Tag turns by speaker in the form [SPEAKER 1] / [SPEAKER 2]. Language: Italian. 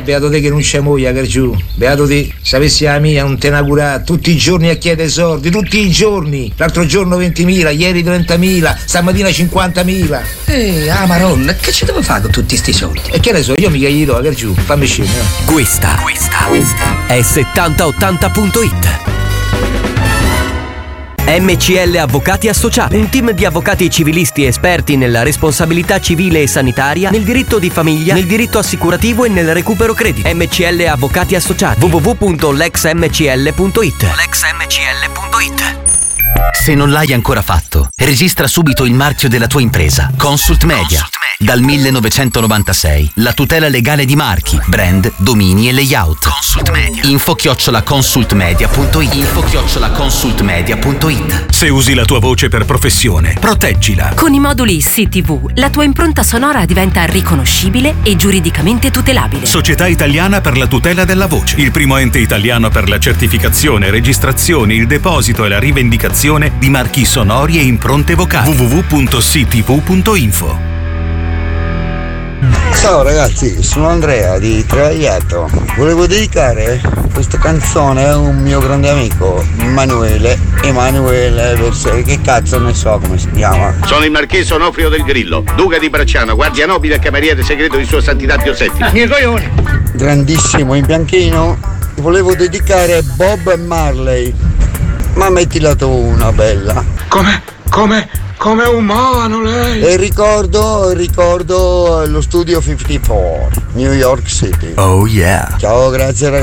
[SPEAKER 1] beato te che non c'è moglie, Cargiù. Beato te, sapessi la mia, non te ne curare tutti i giorni a chiedere soldi, tutti i giorni. L'altro giorno 20.000, ieri 30.000, stamattina 50.000.
[SPEAKER 2] Maronna, che ci devo fare con tutti sti soldi?
[SPEAKER 1] E che ne so, io mica gli do, Cargiù, fammi scendere.
[SPEAKER 3] Questa è 7080.it. MCL Avvocati Associati, un team di avvocati civilisti esperti nella responsabilità civile e sanitaria, nel diritto di famiglia, nel diritto assicurativo e nel recupero credito. MCL Avvocati Associati, www.lexmcl.it.
[SPEAKER 4] Se non l'hai ancora fatto, registra subito il marchio della tua impresa. Consult Media. Dal 1996, la tutela legale di marchi, brand, domini e layout. Consult Media. info@consultmedia.it.
[SPEAKER 5] Se usi la tua voce per professione, proteggila.
[SPEAKER 6] Con i moduli CTV, la tua impronta sonora diventa riconoscibile e giuridicamente tutelabile.
[SPEAKER 5] Società Italiana per la tutela della voce. Il primo ente italiano per la certificazione, registrazione, il deposito e la rivendicazione di marchi sonori e impronte vocali. www.ctv.info.
[SPEAKER 7] Ciao ragazzi, sono Andrea di Travagliato. Volevo dedicare questa canzone a un mio grande amico, Emanuele Berseri, che cazzo ne so come si chiama.
[SPEAKER 8] Sono il marchese Onofrio del Grillo, duca di Bracciano, guardia nobile e cameriere segreto di Sua Santità Pio VII.
[SPEAKER 7] Grandissimo in bianchino. Volevo dedicare Bob Marley. Ma mettila tu una bella.
[SPEAKER 9] Come umano lei.
[SPEAKER 7] E ricordo lo studio 54, New York City.
[SPEAKER 4] Oh yeah.
[SPEAKER 7] Ciao, grazie ragazzi.